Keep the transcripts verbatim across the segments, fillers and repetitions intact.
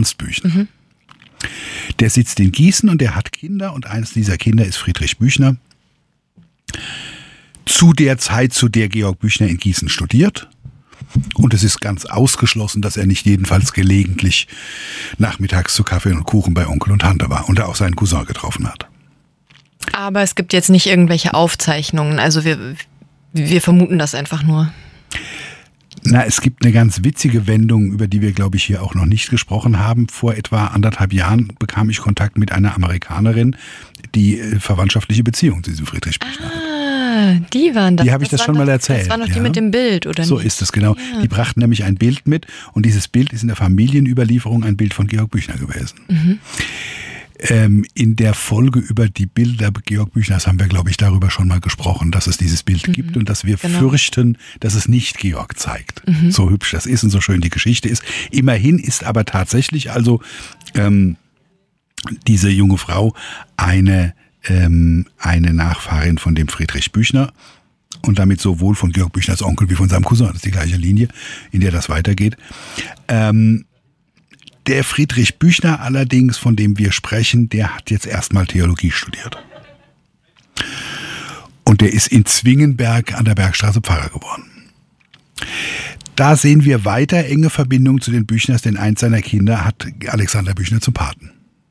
Ernst Büchner. Mhm. Der sitzt in Gießen und der hat Kinder und eines dieser Kinder ist Friedrich Büchner. Zu der Zeit, zu der Georg Büchner in Gießen studiert. Und es ist ganz ausgeschlossen, dass er nicht jedenfalls gelegentlich nachmittags zu Kaffee und Kuchen bei Onkel und Tante war und da auch seinen Cousin getroffen hat. Aber es gibt jetzt nicht irgendwelche Aufzeichnungen, also wir, wir vermuten das einfach nur. Na, es gibt eine ganz witzige Wendung, über die wir, glaube ich, hier auch noch nicht gesprochen haben. Vor etwa anderthalb Jahren bekam ich Kontakt mit einer Amerikanerin, die äh, verwandtschaftliche Beziehungen zu diesem Friedrich Büchner hat. Ah, die waren das. Die habe ich das, das schon doch, mal erzählt. Das waren doch ja. die mit dem Bild, oder So nicht? ist es, genau. Ja. Die brachten nämlich ein Bild mit und dieses Bild ist in der Familienüberlieferung ein Bild von Georg Büchner gewesen. Mhm. Ähm, in der Folge über die Bilder Georg Büchners haben wir, glaube ich, darüber schon mal gesprochen, dass es dieses Bild mhm. gibt und dass wir genau. fürchten, dass es nicht Georg zeigt. Mhm. So hübsch das ist und so schön die Geschichte ist. Immerhin ist aber tatsächlich also ähm, diese junge Frau eine, ähm, eine Nachfahrin von dem Friedrich Büchner und damit sowohl von Georg Büchners Onkel wie von seinem Cousin. Das ist die gleiche Linie, in der das weitergeht. Ähm, Der Friedrich Büchner allerdings, von dem wir sprechen, der hat jetzt erstmal Theologie studiert. Und der ist in Zwingenberg an der Bergstraße Pfarrer geworden. Da sehen wir weiter enge Verbindungen zu den Büchners, denn eins seiner Kinder hat Alexander Büchner zum Paten.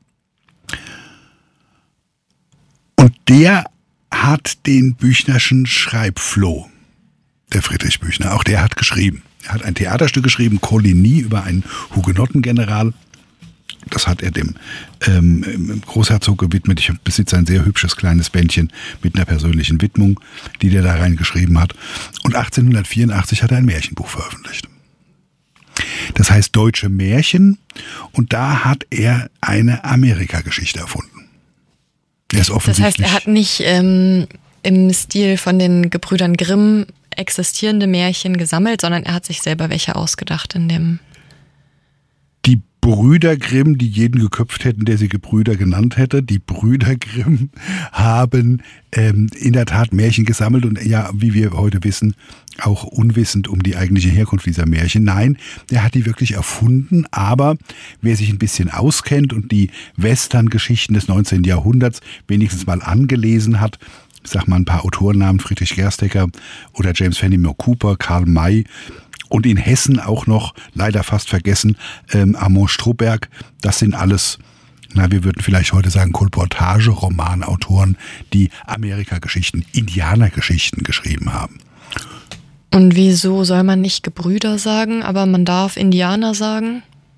Und der hat den Büchnerschen Schreibfloh, der Friedrich Büchner. Auch der hat geschrieben. Er hat ein Theaterstück geschrieben, Coligny, über einen Hugenottengeneral. Das hat er dem ähm, Großherzog gewidmet. Ich besitze ein sehr hübsches kleines Bändchen mit einer persönlichen Widmung, die der da reingeschrieben hat. Und achtzehnhundertvierundachtzig hat er ein Märchenbuch veröffentlicht. Das heißt Deutsche Märchen. Und da hat er eine Amerika-Geschichte erfunden. Er ist offensichtlich. Das heißt, er hat nicht ähm, im Stil von den Gebrüdern Grimm existierende Märchen gesammelt, sondern er hat sich selber welche ausgedacht in dem... Die Brüder Grimm, die jeden geköpft hätten, der sie Gebrüder genannt hätte, die Brüder Grimm haben ähm, in der Tat Märchen gesammelt und ja, wie wir heute wissen, auch unwissend um die eigentliche Herkunft dieser Märchen. Nein, der hat die wirklich erfunden, aber wer sich ein bisschen auskennt und die Western-Geschichten des neunzehnten Jahrhunderts wenigstens mal angelesen hat, ich sag mal ein paar Autorennamen, Friedrich Gerstecker oder James Fenimore Cooper, Karl May und in Hessen auch noch, leider fast vergessen, ähm, Armand Strohberg. Das sind alles, na, wir würden vielleicht heute sagen, Kolportage-Romanautoren, die Amerika-Geschichten, Indianer-Geschichten geschrieben haben. Und wieso soll man nicht Gebrüder sagen, aber man darf Indianer sagen?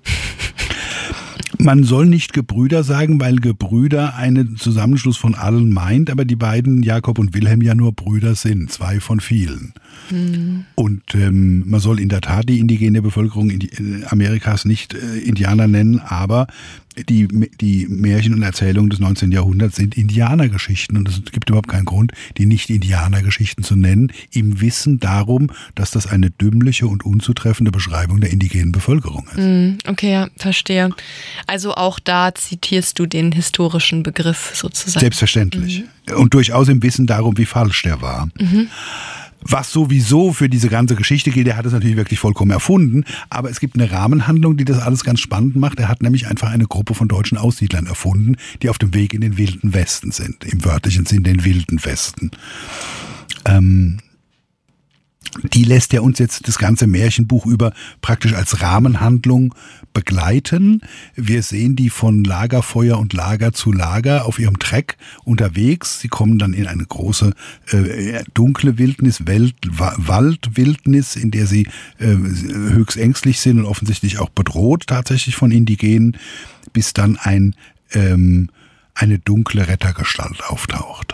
Man soll nicht Gebrüder sagen, weil Gebrüder einen Zusammenschluss von allen meint, aber die beiden, Jakob und Wilhelm, ja nur Brüder sind, zwei von vielen. Mhm. Und ähm, man soll in der Tat die indigene Bevölkerung in die, äh, Amerikas nicht äh, Indianer nennen, aber die, die Märchen und Erzählungen des neunzehnten Jahrhunderts sind Indianergeschichten und es gibt überhaupt keinen Grund, die nicht Indianergeschichten zu nennen, im Wissen darum, dass das eine dümmliche und unzutreffende Beschreibung der indigenen Bevölkerung ist. Okay, ja, verstehe. Also auch da zitierst du den historischen Begriff sozusagen. Selbstverständlich. Mhm. Und durchaus im Wissen darum, wie falsch der war. Mhm. Was sowieso für diese ganze Geschichte gilt, er hat es natürlich wirklich vollkommen erfunden, aber es gibt eine Rahmenhandlung, die das alles ganz spannend macht. Er hat nämlich einfach eine Gruppe von deutschen Aussiedlern erfunden, die auf dem Weg in den wilden Westen sind, im wörtlichen Sinn den wilden Westen. Ähm, die lässt er uns jetzt das ganze Märchenbuch über praktisch als Rahmenhandlung begleiten. Wir sehen die von Lagerfeuer und Lager zu Lager auf ihrem Treck unterwegs. Sie kommen dann in eine große äh, dunkle Wildnis, Welt, Waldwildnis, in der sie äh, höchst ängstlich sind und offensichtlich auch bedroht tatsächlich von Indigenen, bis dann ein, ähm, eine dunkle Rettergestalt auftaucht.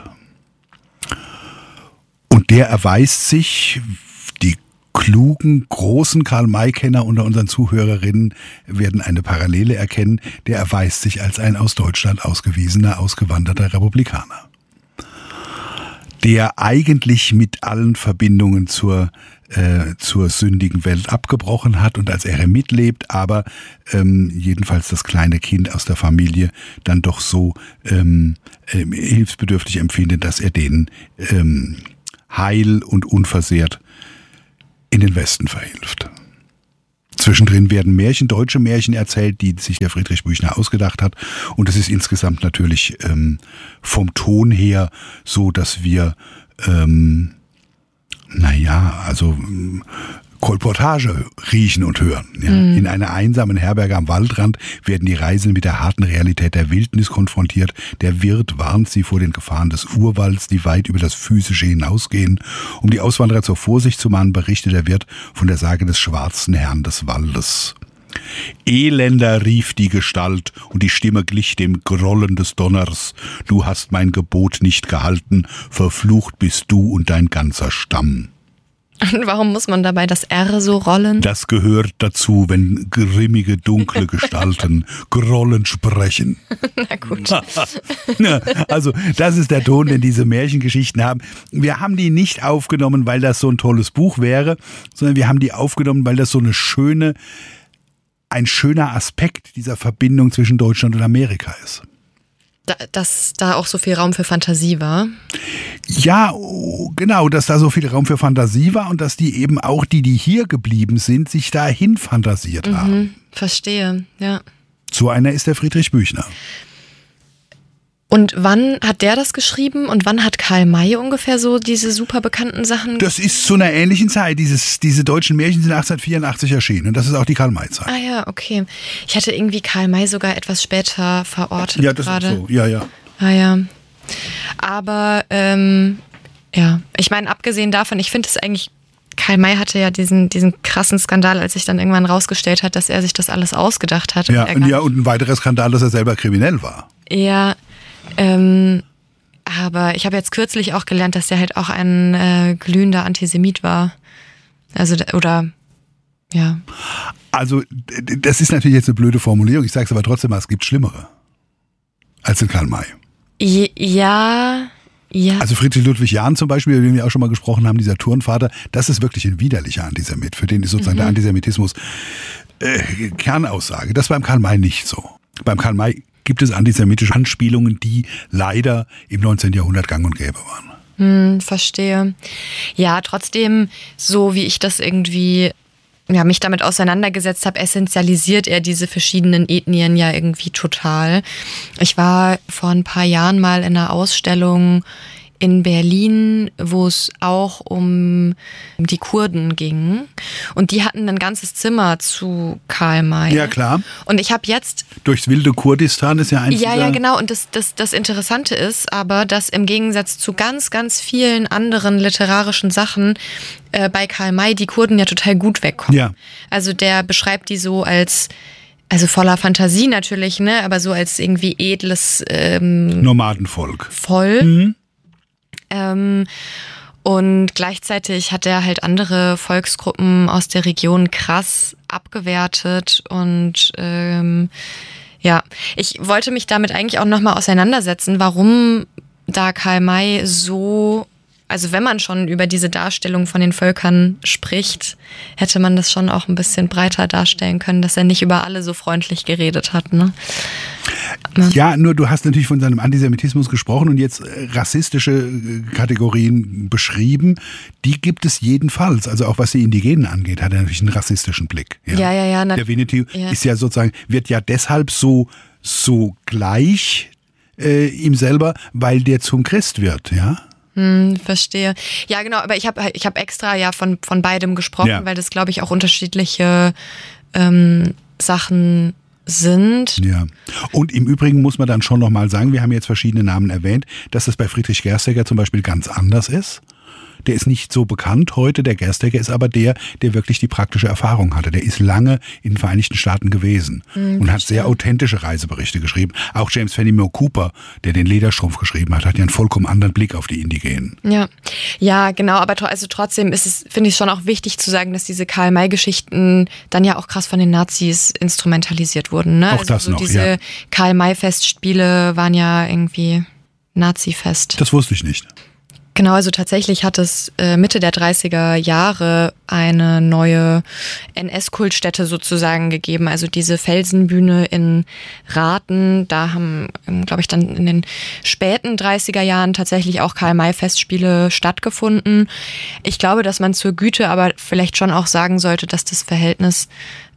Und der erweist sich, die klugen, großen Karl-May-Kenner unter unseren Zuhörerinnen werden eine Parallele erkennen, der erweist sich als ein aus Deutschland ausgewiesener, ausgewanderter Republikaner. Der eigentlich mit allen Verbindungen zur, äh, zur sündigen Welt abgebrochen hat und als Eremit lebt, aber ähm, jedenfalls das kleine Kind aus der Familie dann doch so ähm, äh, hilfsbedürftig empfindet, dass er denen ähm, heil und unversehrt in den Westen verhilft. Zwischendrin werden Märchen, deutsche Märchen erzählt, die sich der Friedrich Büchner ausgedacht hat. Und es ist insgesamt natürlich ähm, vom Ton her so, dass wir, ähm, naja, also ähm, Kolportage riechen und hören. Ja. Mhm. In einer einsamen Herberge am Waldrand werden die Reisenden mit der harten Realität der Wildnis konfrontiert. Der Wirt warnt sie vor den Gefahren des Urwalds, die weit über das Physische hinausgehen. Um die Auswanderer zur Vorsicht zu mahnen, berichtet der Wirt von der Sage des schwarzen Herrn des Waldes. Elender, rief die Gestalt, und die Stimme glich dem Grollen des Donners. Du hast mein Gebot nicht gehalten, verflucht bist du und dein ganzer Stamm. Und warum muss man dabei das R so rollen? Das gehört dazu, wenn grimmige, dunkle Gestalten Grollen sprechen. Na gut. Also das ist der Ton, den diese Märchengeschichten haben. Wir haben die nicht aufgenommen, weil das so ein tolles Buch wäre, sondern wir haben die aufgenommen, weil das so eine schöne, ein schöner Aspekt dieser Verbindung zwischen Deutschland und Amerika ist. Da, dass da auch so viel Raum für Fantasie war? Ja, genau, dass da so viel Raum für Fantasie war und dass die eben auch die, die hier geblieben sind, sich dahin fantasiert mhm, haben. Verstehe, ja. So einer ist der Friedrich Büchner. Und wann hat der das geschrieben und wann hat Karl May ungefähr so diese super bekannten Sachen? Das ist zu einer ähnlichen Zeit. Dieses, diese deutschen Märchen sind achtzehnhundertvierundachtzig erschienen und das ist auch die Karl-May-Zeit. Ah ja, okay. Ich hatte irgendwie Karl May sogar etwas später verortet. Ja, das gerade. ist so. Ja, ja. Ah ja. Aber ähm, ja, ich meine, abgesehen davon, ich finde es eigentlich, Karl May hatte ja diesen, diesen krassen Skandal, als sich dann irgendwann rausgestellt hat, dass er sich das alles ausgedacht hat. Ja, und, ja, und ein weiterer Skandal, dass er selber kriminell war. Ja, Ähm, aber ich habe jetzt kürzlich auch gelernt, dass er halt auch ein äh, glühender Antisemit war. Also, oder, ja. Also, das ist natürlich jetzt eine blöde Formulierung. Ich sage es aber trotzdem mal, es gibt Schlimmere als den Karl May. Ja, ja. Also Friedrich Ludwig Jahn zum Beispiel, über den wir auch schon mal gesprochen haben, dieser Turnvater, das ist wirklich ein widerlicher Antisemit. Für den ist sozusagen mhm. der Antisemitismus äh, Kernaussage. Das beim Karl May nicht so. Beim Karl May gibt es antisemitische Anspielungen, die leider im neunzehnten Jahrhundert gang und gäbe waren. Hm, verstehe. Ja, trotzdem, so wie ich das irgendwie, ja, mich damit auseinandergesetzt habe, essentialisiert er diese verschiedenen Ethnien ja irgendwie total. Ich war vor ein paar Jahren mal in einer Ausstellung in Berlin, wo es auch um die Kurden ging. Und die hatten ein ganzes Zimmer zu Karl May. Ja, klar. Und ich habe jetzt... Durchs wilde Kurdistan ist ja eins Ja, dieser... ja, genau. Und das, das, das Interessante ist aber, dass im Gegensatz zu ganz, ganz vielen anderen literarischen Sachen äh, bei Karl May die Kurden ja total gut wegkommen. Ja. Also der beschreibt die so als... Also voller Fantasie natürlich, ne, aber so als irgendwie edles... Ähm, Nomadenvolk. Voll. Mhm. Ähm, und gleichzeitig hat er halt andere Volksgruppen aus der Region krass abgewertet und ähm, ja, ich wollte mich damit eigentlich auch nochmal auseinandersetzen, warum da Karl May so, also wenn man schon über diese Darstellung von den Völkern spricht, hätte man das schon auch ein bisschen breiter darstellen können, dass er nicht über alle so freundlich geredet hat, ne? Ja, nur du hast natürlich von seinem Antisemitismus gesprochen und jetzt rassistische Kategorien beschrieben. Die gibt es jedenfalls. Also auch was die Indigenen angeht, hat er natürlich einen rassistischen Blick. Ja, ja, ja. ja der Winnetou ja. ist ja sozusagen, wird ja deshalb so, so gleich äh, ihm selber, weil der zum Christ wird, ja. Hm, verstehe. Ja, genau, aber ich habe ich hab extra ja von, von beidem gesprochen, ja. weil das, glaube ich, auch unterschiedliche ähm, Sachen sind. Ja. Und im Übrigen muss man dann schon nochmal sagen, wir haben jetzt verschiedene Namen erwähnt, dass das bei Friedrich Gerstegger zum Beispiel ganz anders ist. Der ist nicht so bekannt heute, der Gerstegger ist aber der, der wirklich die praktische Erfahrung hatte. Der ist lange in den Vereinigten Staaten gewesen mhm, und hat sehr authentische Reiseberichte geschrieben. Auch James Fenimore Cooper, der den Lederstrumpf geschrieben hat, hat ja einen vollkommen anderen Blick auf die Indigenen. Ja, ja, genau, aber also trotzdem ist es, finde ich, schon auch wichtig zu sagen, dass diese Karl-May-Geschichten dann ja auch krass von den Nazis instrumentalisiert wurden. Ne? Auch also das so noch, diese ja. Karl-May-Festspiele waren ja irgendwie Nazi-Fest. Das wusste ich nicht. Genau, also tatsächlich hat es äh, Mitte der dreißiger Jahre eine neue N S-Kultstätte sozusagen gegeben. Also diese Felsenbühne in Rathen, da haben, glaube ich, dann in den späten dreißiger Jahren tatsächlich auch Karl-May-Festspiele stattgefunden. Ich glaube, dass man zur Güte aber vielleicht schon auch sagen sollte, dass das Verhältnis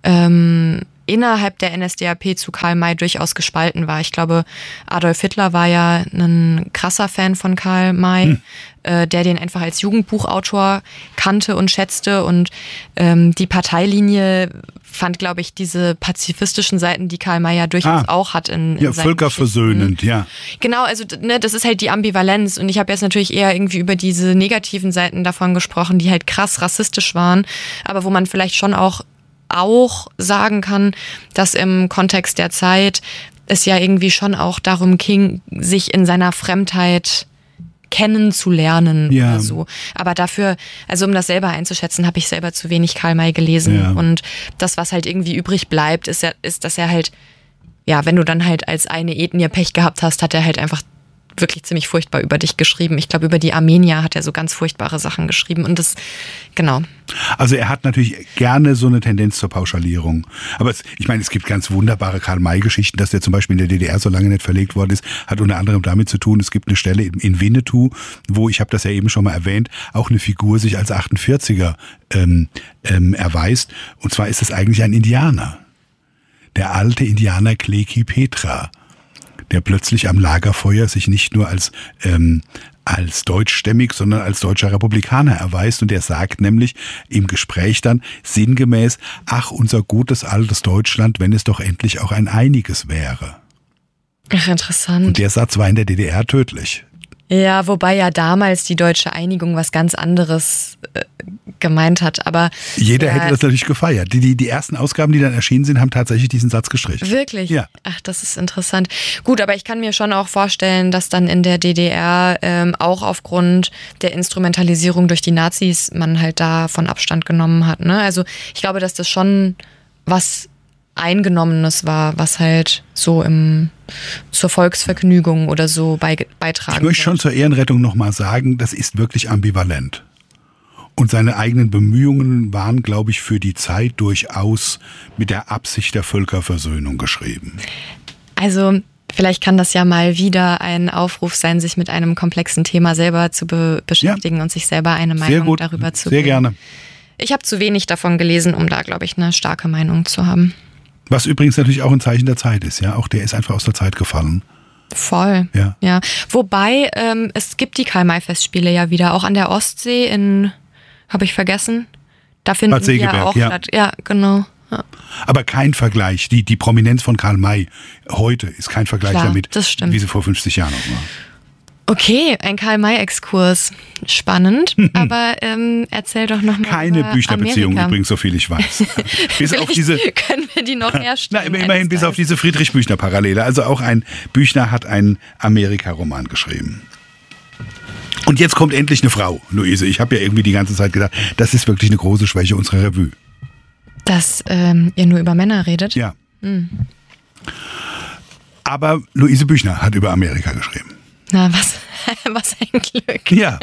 ähm, innerhalb der N S D A P zu Karl May durchaus gespalten war. Ich glaube, Adolf Hitler war ja ein krasser Fan von Karl May, hm. äh, der den einfach als Jugendbuchautor kannte und schätzte. Und ähm, die Parteilinie fand, glaube ich, diese pazifistischen Seiten, die Karl May ja durchaus ah. auch hat. In, in ja, völkerversöhnend, ja. Genau, also ne, das ist halt die Ambivalenz. Und ich habe jetzt natürlich eher irgendwie über diese negativen Seiten davon gesprochen, die halt krass rassistisch waren, aber wo man vielleicht schon auch auch sagen kann, dass im Kontext der Zeit es ja irgendwie schon auch darum ging, sich in seiner Fremdheit kennenzulernen ja. oder so. Aber dafür, also um das selber einzuschätzen, habe ich selber zu wenig Karl May gelesen. Ja. Und das, was halt irgendwie übrig bleibt, ist ja, ist, dass er halt, ja, wenn du dann halt als eine Ethnie Pech gehabt hast, hat er halt einfach wirklich ziemlich furchtbar über dich geschrieben. Ich glaube, über die Armenier hat er so ganz furchtbare Sachen geschrieben. Und das, genau. Also er hat natürlich gerne so eine Tendenz zur Pauschalierung. Aber es, ich meine, es gibt ganz wunderbare Karl-May-Geschichten, dass der zum Beispiel in der D D R so lange nicht verlegt worden ist, hat unter anderem damit zu tun, es gibt eine Stelle in Winnetou, wo, ich habe das ja eben schon mal erwähnt, auch eine Figur sich als achtundvierziger ähm, ähm, erweist. Und zwar ist es eigentlich ein Indianer. Der alte Indianer Kleki Petra, der plötzlich am Lagerfeuer sich nicht nur als, ähm, als deutschstämmig, sondern als deutscher Republikaner erweist. Und der sagt nämlich im Gespräch dann sinngemäß, ach, unser gutes altes Deutschland, wenn es doch endlich auch ein einiges wäre. Ach, interessant. Und der Satz war in der D D R tödlich. Ja, wobei ja damals die deutsche Einigung was ganz anderes äh, gemeint hat, aber... Jeder ja, hätte das natürlich gefeiert. Die, die, die ersten Ausgaben, die dann erschienen sind, haben tatsächlich diesen Satz gestrichen. Wirklich? Ja. Ach, das ist interessant. Gut, aber ich kann mir schon auch vorstellen, dass dann in der D D R ähm, auch aufgrund der Instrumentalisierung durch die Nazis man halt davon Abstand genommen hat. Ne? Also ich glaube, dass das schon was Eingenommenes war, was halt so im zur Volksvergnügung oder so bei, beitragen. Ich möchte schon zur Ehrenrettung nochmal sagen, das ist wirklich ambivalent. Und seine eigenen Bemühungen waren, glaube ich, für die Zeit durchaus mit der Absicht der Völkerversöhnung geschrieben. Also vielleicht kann das ja mal wieder ein Aufruf sein, sich mit einem komplexen Thema selber zu be- beschäftigen ja. und sich selber eine Meinung Sehr gut. darüber zu Sehr bilden. gerne. Ich habe zu wenig davon gelesen, um da, glaube ich, eine starke Meinung zu haben. Was übrigens natürlich auch ein Zeichen der Zeit ist, ja. Auch der ist einfach aus der Zeit gefallen. Voll. Ja. ja. Wobei, ähm, es gibt die Karl-May-Festspiele ja wieder, auch an der Ostsee in, habe ich vergessen, da finden die ja auch ja. statt. Ja, genau. Ja. Aber kein Vergleich. Die, die Prominenz von Karl May heute ist kein Vergleich Klar, damit, das stimmt. wie sie vor fünfzig Jahren noch war. Okay, ein Karl-May-Exkurs. Spannend, aber ähm, erzähl doch noch mal Keine Büchner-Beziehung übrigens, so viel ich weiß. Bis auf diese, können wir die noch herstellen. Na, immerhin bis auf diese Friedrich-Büchner-Parallele. Also auch ein Büchner hat einen Amerika-Roman geschrieben. Und jetzt kommt endlich eine Frau, Luise. Ich habe ja irgendwie die ganze Zeit gedacht, das ist wirklich eine große Schwäche unserer Revue. Dass ähm, ihr nur über Männer redet? Ja. Hm. Aber Luise Büchner hat über Amerika geschrieben. Na, was, was ein Glück. Ja.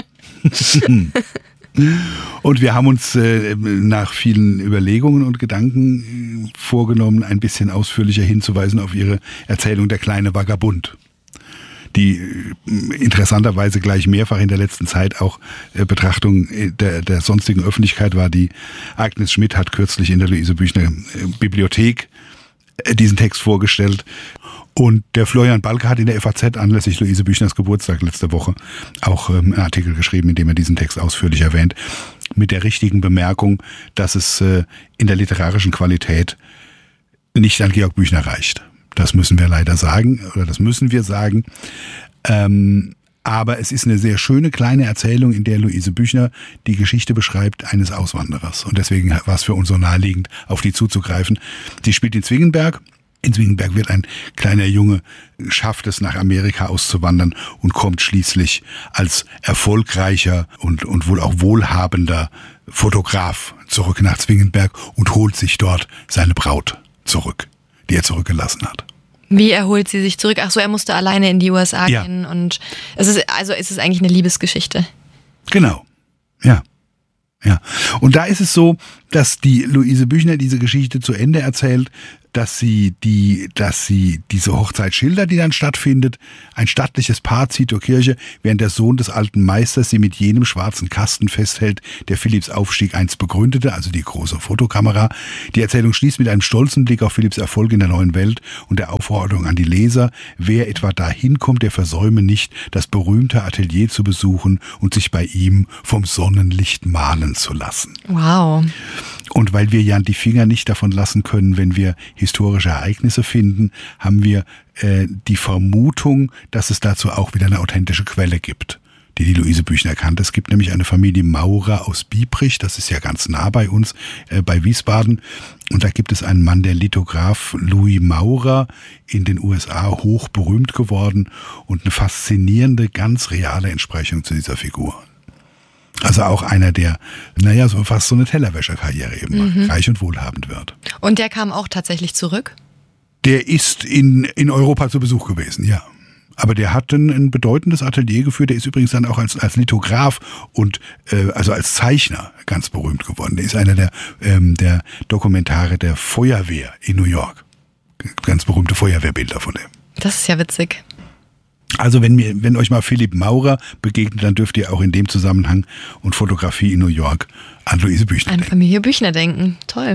Und wir haben uns äh, nach vielen Überlegungen und Gedanken äh, vorgenommen, ein bisschen ausführlicher hinzuweisen auf ihre Erzählung Der kleine Vagabund, die äh, interessanterweise gleich mehrfach in der letzten Zeit auch äh, Betrachtung der, der sonstigen Öffentlichkeit war. Die Agnes Schmidt hat kürzlich in der Luise Büchner äh, Bibliothek äh, diesen Text vorgestellt. Und der Florian Balke hat in der F A Z anlässlich Luise Büchners Geburtstag letzte Woche auch ähm, einen Artikel geschrieben, in dem er diesen Text ausführlich erwähnt, mit der richtigen Bemerkung, dass es äh, in der literarischen Qualität nicht an Georg Büchner reicht. Das müssen wir leider sagen, oder das müssen wir sagen. Ähm, aber es ist eine sehr schöne kleine Erzählung, in der Luise Büchner die Geschichte beschreibt eines Auswanderers. Und deswegen war es für uns so naheliegend, auf die zuzugreifen. Die spielt in Zwingenberg. In Zwingenberg wird ein kleiner Junge, schafft es nach Amerika auszuwandern und kommt schließlich als erfolgreicher und, und wohl auch wohlhabender Fotograf zurück nach Zwingenberg und holt sich dort seine Braut zurück, die er zurückgelassen hat. Wie erholt sie sich zurück? Ach so, er musste alleine in die U S A ja. gehen und es ist, also es ist eigentlich eine Liebesgeschichte. Genau, ja. Ja, und da ist es so, dass die Luise Büchner diese Geschichte zu Ende erzählt, dass sie die, dass sie diese Hochzeit schildert, die dann stattfindet. Ein stattliches Paar zieht zur Kirche, während der Sohn des alten Meisters sie mit jenem schwarzen Kasten festhält, der Philipps Aufstieg einst begründete, also die große Fotokamera. Die Erzählung schließt mit einem stolzen Blick auf Philipps Erfolg in der neuen Welt und der Aufforderung an die Leser, wer etwa dahin kommt, der versäume nicht, das berühmte Atelier zu besuchen und sich bei ihm vom Sonnenlicht mahnen zu lassen. Wow. Und weil wir ja die Finger nicht davon lassen können, wenn wir historische Ereignisse finden, haben wir äh, die Vermutung, dass es dazu auch wieder eine authentische Quelle gibt, die die Luise Büchner kannte. Es gibt nämlich eine Familie Maurer aus Biebrich, das ist ja ganz nah bei uns, äh, bei Wiesbaden. Und da gibt es einen Mann, der Lithograph Louis Maurer, in den U S A hoch berühmt geworden und eine faszinierende, ganz reale Entsprechung zu dieser Figur. Also auch einer, der, naja, so fast so eine Tellerwäscherkarriere eben macht, mhm. reich und wohlhabend wird. Und der kam auch tatsächlich zurück? Der ist in, in Europa zu Besuch gewesen, ja. Aber der hat ein, ein bedeutendes Atelier geführt. Der ist übrigens dann auch als, als Lithograph und äh, also als Zeichner ganz berühmt geworden. Der ist einer der, ähm, der Dokumentare der Feuerwehr in New York. Ganz berühmte Feuerwehrbilder von dem. Das ist ja witzig. Also wenn mir, wenn euch mal Philipp Maurer begegnet, dann dürft ihr auch in dem Zusammenhang und Fotografie in New York an Luise Büchner an denken. An Familie Büchner denken. Toll.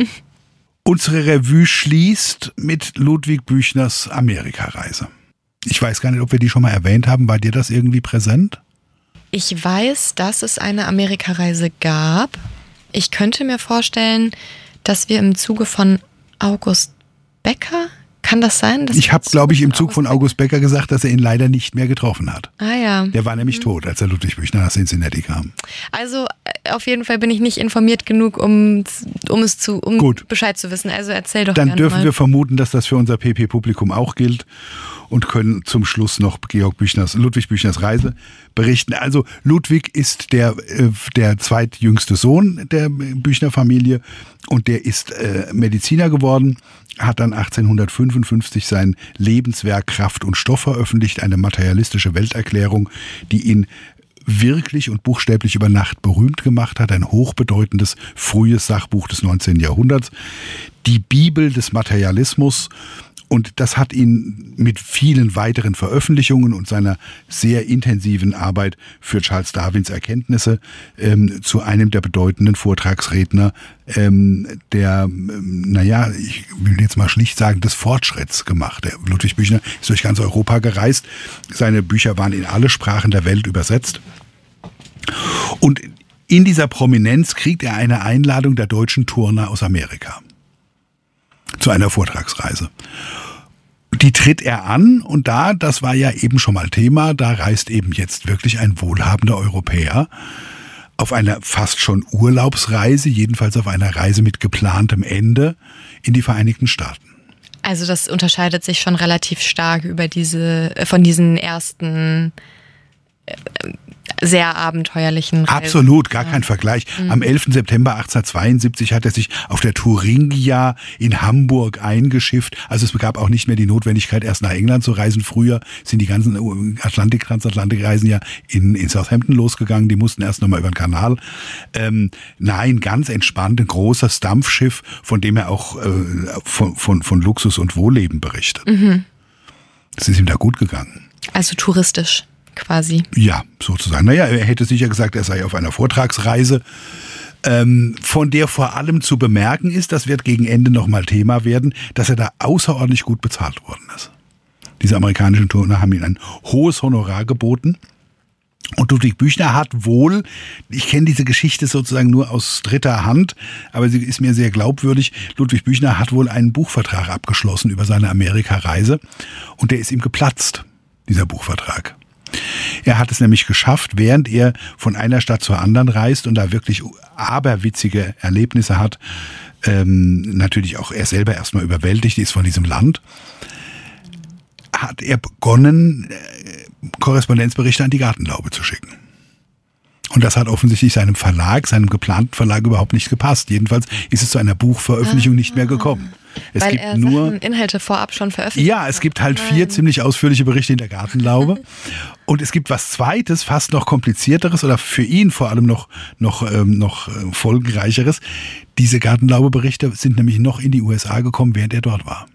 Unsere Revue schließt mit Ludwig Büchners Amerikareise. Ich weiß gar nicht, ob wir die schon mal erwähnt haben. War dir das irgendwie präsent? Ich weiß, dass es eine Amerikareise gab. Ich könnte mir vorstellen, dass wir im Zuge von August Becker... Kann das sein? Dass ich habe, glaube ich, im Zug von August Becker gesagt, dass er ihn leider nicht mehr getroffen hat. Ah ja. Der war nämlich mhm. tot, als er Ludwig Büchner nach Cincinnati kam. Also auf jeden Fall bin ich nicht informiert genug, um, um es zu, um Gut. Bescheid zu wissen. Also erzähl doch Dann gerne dürfen mal. wir vermuten, dass das für unser P P-Publikum auch gilt und können zum Schluss noch Georg Büchners, Ludwig Büchners Reise berichten. Also Ludwig ist der, der zweitjüngste Sohn der Büchner-Familie und der ist äh, Mediziner geworden, hat dann achtzehnhundertfünfundfünfzig sein Lebenswerk Kraft und Stoff veröffentlicht, eine materialistische Welterklärung, die ihn wirklich und buchstäblich über Nacht berühmt gemacht hat, ein hochbedeutendes frühes Sachbuch des neunzehnten Jahrhunderts, die Bibel des Materialismus. Und das hat ihn mit vielen weiteren Veröffentlichungen und seiner sehr intensiven Arbeit für Charles Darwins Erkenntnisse ähm, zu einem der bedeutenden Vortragsredner ähm, der, ähm, naja, ich will jetzt mal schlicht sagen, des Fortschritts gemacht. Der Ludwig Büchner ist durch ganz Europa gereist. Seine Bücher waren in alle Sprachen der Welt übersetzt. Und in dieser Prominenz kriegt er eine Einladung der deutschen Turner aus Amerika zu einer Vortragsreise. Die tritt er an und da, das war ja eben schon mal Thema, da reist eben jetzt wirklich ein wohlhabender Europäer auf einer fast schon Urlaubsreise, jedenfalls auf einer Reise mit geplantem Ende in die Vereinigten Staaten. Also das unterscheidet sich schon relativ stark über diese, von diesen ersten äh, sehr abenteuerlichen Reisen. Absolut, gar ja. kein Vergleich. Mhm. Am elften September achtzehnhundertzweiundsiebzig hat er sich auf der Thuringia in Hamburg eingeschifft. Also es gab auch nicht mehr die Notwendigkeit, erst nach England zu reisen. Früher sind die ganzen Atlantik, Transatlantikreisen ja in, in Southampton losgegangen. Die mussten erst nochmal über den Kanal. Ähm, nein, ganz entspannt, ein großes Dampfschiff, von dem er auch äh, von, von, von Luxus und Wohlleben berichtet. Mhm. Es ist ihm da gut gegangen. Also touristisch. Quasi. Ja, sozusagen. Naja, er hätte sicher gesagt, er sei auf einer Vortragsreise, ähm, von der vor allem zu bemerken ist, das wird gegen Ende nochmal Thema werden, dass er da außerordentlich gut bezahlt worden ist. Diese amerikanischen Turner haben ihm ein hohes Honorar geboten. Und Ludwig Büchner hat wohl, ich kenne diese Geschichte sozusagen nur aus dritter Hand, aber sie ist mir sehr glaubwürdig, Ludwig Büchner hat wohl einen Buchvertrag abgeschlossen über seine Amerikareise und der ist ihm geplatzt, dieser Buchvertrag. Er hat es nämlich geschafft, während er von einer Stadt zur anderen reist und da wirklich aberwitzige Erlebnisse hat, ähm, natürlich auch er selber erstmal überwältigt ist von diesem Land, hat er begonnen, äh, Korrespondenzberichte an die Gartenlaube zu schicken. Und das hat offensichtlich seinem Verlag, seinem geplanten Verlag überhaupt nicht gepasst. Jedenfalls ist es zu einer Buchveröffentlichung ah, nicht mehr gekommen. Es weil gibt er nur Sachen, Inhalte vorab schon veröffentlicht Ja, es gibt halt vier Nein. ziemlich ausführliche Berichte in der Gartenlaube. Und es gibt was Zweites, fast noch komplizierteres oder für ihn vor allem noch, noch, ähm, noch äh, folgenreicheres. Diese Gartenlaube-Berichte sind nämlich noch in die U S A gekommen, während er dort war.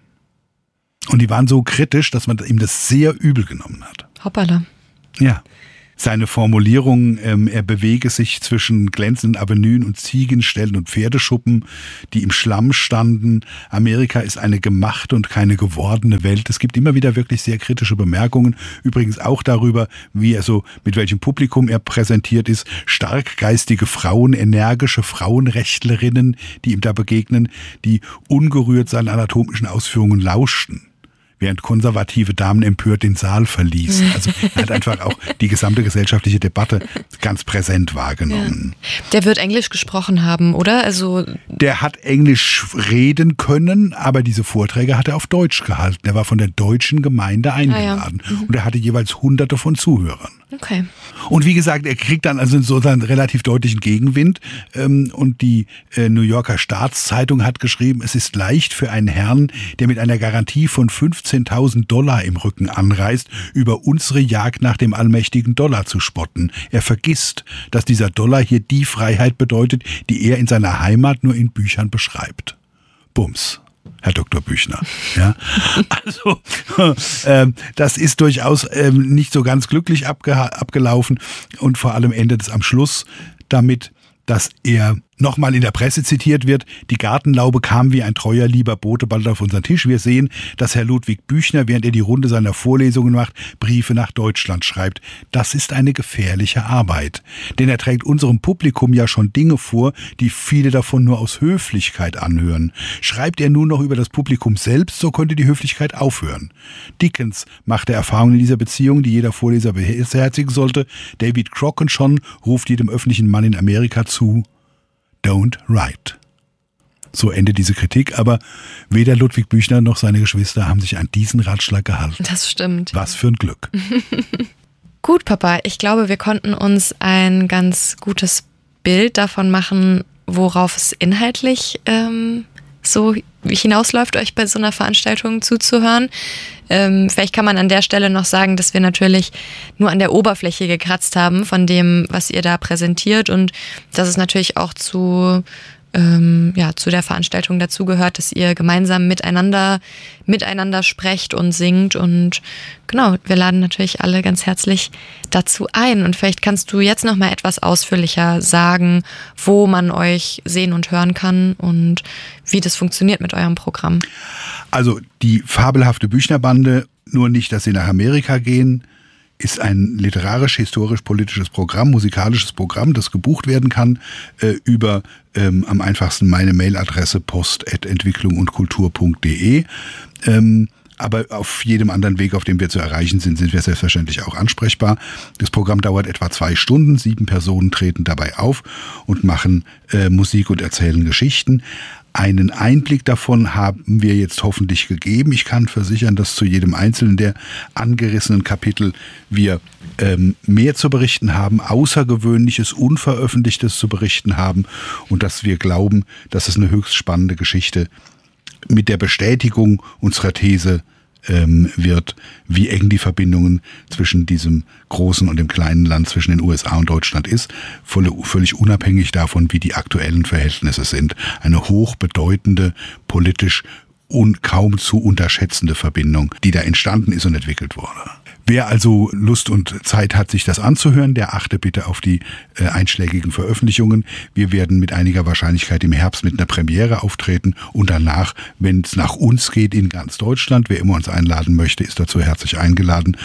Und die waren so kritisch, dass man ihm das sehr übel genommen hat. Hoppala. Ja. Seine Formulierung, ähm, er bewege sich zwischen glänzenden Avenuen und Ziegenställen und Pferdeschuppen, die im Schlamm standen. Amerika ist eine gemachte und keine gewordene Welt. Es gibt immer wieder wirklich sehr kritische Bemerkungen. Übrigens auch darüber, wie er so, mit welchem Publikum er präsentiert ist. Starkgeistige Frauen, energische Frauenrechtlerinnen, die ihm da begegnen, die ungerührt seinen anatomischen Ausführungen lauschten, während konservative Damen empört den Saal verließen. Also er hat einfach auch die gesamte gesellschaftliche Debatte ganz präsent wahrgenommen. Ja. Der wird Englisch gesprochen haben, oder? Also der hat Englisch reden können, aber diese Vorträge hat er auf Deutsch gehalten. Er war von der deutschen Gemeinde eingeladen. Ah, ja. mhm. Und er hatte jeweils hunderte von Zuhörern. Okay. Und wie gesagt, er kriegt dann also so einen relativ deutlichen Gegenwind. Und die New Yorker Staatszeitung hat geschrieben, es ist leicht für einen Herrn, der mit einer Garantie von fünfzehntausend Dollar im Rücken anreist, über unsere Jagd nach dem allmächtigen Dollar zu spotten. Er vergisst, dass dieser Dollar hier die Freiheit bedeutet, die er in seiner Heimat nur in Büchern beschreibt. Bums. Herr Doktor Büchner. Ja, also ähm, das ist durchaus ähm, nicht so ganz glücklich abge- abgelaufen und vor allem endet es am Schluss damit, dass er nochmal in der Presse zitiert wird, die Gartenlaube kam wie ein treuer, lieber Bote bald auf unseren Tisch. Wir sehen, dass Herr Ludwig Büchner, während er die Runde seiner Vorlesungen macht, Briefe nach Deutschland schreibt. Das ist eine gefährliche Arbeit. Denn er trägt unserem Publikum ja schon Dinge vor, die viele davon nur aus Höflichkeit anhören. Schreibt er nun noch über das Publikum selbst, so könnte die Höflichkeit aufhören. Dickens machte Erfahrungen in dieser Beziehung, die jeder Vorleser beherzigen sollte. David Crockett ruft jedem öffentlichen Mann in Amerika zu: Don't write. So endet diese Kritik, aber weder Ludwig Büchner noch seine Geschwister haben sich an diesen Ratschlag gehalten. Das stimmt. Was für ein Glück. Gut, Papa, ich glaube, wir konnten uns ein ganz gutes Bild davon machen, worauf es inhaltlich ähm, so hinausläuft, euch bei so einer Veranstaltung zuzuhören. Ähm, vielleicht kann man an der Stelle noch sagen, dass wir natürlich nur an der Oberfläche gekratzt haben von dem, was ihr da präsentiert, und dass es natürlich auch zu, ähm, ja, zu der Veranstaltung dazugehört, dass ihr gemeinsam miteinander, miteinander sprecht und singt, und genau, wir laden natürlich alle ganz herzlich dazu ein, und vielleicht kannst du jetzt noch mal etwas ausführlicher sagen, wo man euch sehen und hören kann und wie das funktioniert mit eurem Programm. Also die fabelhafte Büchner-Bande, nur nicht, dass sie nach Amerika gehen, ist ein literarisch-historisch-politisches Programm, musikalisches Programm, das gebucht werden kann äh, über ähm, am einfachsten meine Mailadresse post at entwicklung und kultur punkt de. Ähm, aber auf jedem anderen Weg, auf dem wir zu erreichen sind, sind wir selbstverständlich auch ansprechbar. Das Programm dauert etwa zwei Stunden. Sieben Personen treten dabei auf und machen äh, Musik und erzählen Geschichten. Einen Einblick davon haben wir jetzt hoffentlich gegeben. Ich kann versichern, dass zu jedem einzelnen der angerissenen Kapitel wir ähm, mehr zu berichten haben, Außergewöhnliches, Unveröffentlichtes zu berichten haben, und dass wir glauben, dass es eine höchst spannende Geschichte mit der Bestätigung unserer These ähm, wird, wie eng die Verbindungen zwischen diesem großen und dem kleinen Land, zwischen den U S A und Deutschland ist, voll, völlig unabhängig davon, wie die aktuellen Verhältnisse sind. Eine hochbedeutende, politisch und kaum zu unterschätzende Verbindung, die da entstanden ist und entwickelt wurde. Wer also Lust und Zeit hat, sich das anzuhören, der achte bitte auf die äh, einschlägigen Veröffentlichungen. Wir werden mit einiger Wahrscheinlichkeit im Herbst mit einer Premiere auftreten und danach, wenn es nach uns geht, in ganz Deutschland. Wer immer uns einladen möchte, ist dazu herzlich eingeladen,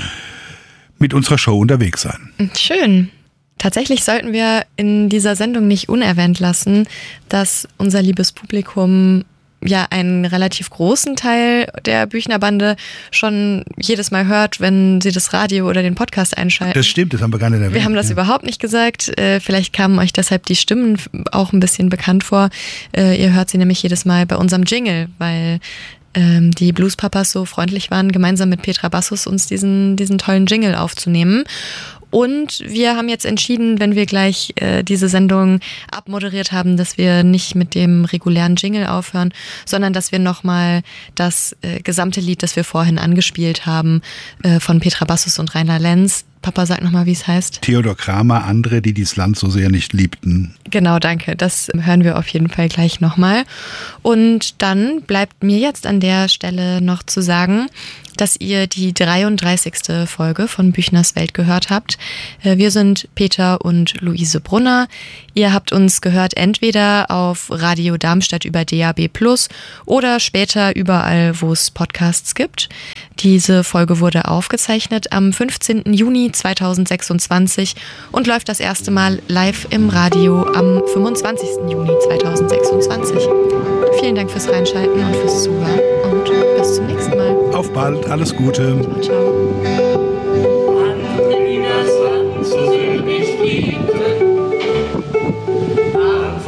mit unserer Show unterwegs sein. Schön. Tatsächlich sollten wir in dieser Sendung nicht unerwähnt lassen, dass unser liebes Publikum ja einen relativ großen Teil der Büchner-Bande schon jedes Mal hört, wenn sie das Radio oder den Podcast einschalten. Das stimmt, das haben wir gar nicht erwähnt. Wir haben das ja. überhaupt nicht gesagt. Vielleicht kamen euch deshalb die Stimmen auch ein bisschen bekannt vor. Ihr hört sie nämlich jedes Mal bei unserem Jingle, weil ähm, die Bluespapas so freundlich waren, gemeinsam mit Petra Bassus uns diesen, diesen tollen Jingle aufzunehmen. Und wir haben jetzt entschieden, wenn wir gleich äh, diese Sendung abmoderiert haben, dass wir nicht mit dem regulären Jingle aufhören, sondern dass wir nochmal das äh, gesamte Lied, das wir vorhin angespielt haben, äh, von Petra Bassus und Rainer Lenz. Papa, sag nochmal, wie es heißt. Theodor Kramer, andere, die dieses Land so sehr nicht liebten. Genau, danke. Das hören wir auf jeden Fall gleich nochmal. Und dann bleibt mir jetzt an der Stelle noch zu sagen, dass ihr die dreiunddreißigste Folge von Büchners Welt gehört habt. Wir sind Peter und Luise Brunner. Ihr habt uns gehört entweder auf Radio Darmstadt über D A B plus oder später überall, wo es Podcasts gibt. Diese Folge wurde aufgezeichnet am fünfzehnten Juni zweitausendsechsundzwanzig und läuft das erste Mal live im Radio am fünfundzwanzigsten Juni zweitausendsechsundzwanzig. Vielen Dank fürs Reinschalten und fürs Zuhören und bis zum nächsten Mal. Auf bald, alles Gute. Ciao, ciao.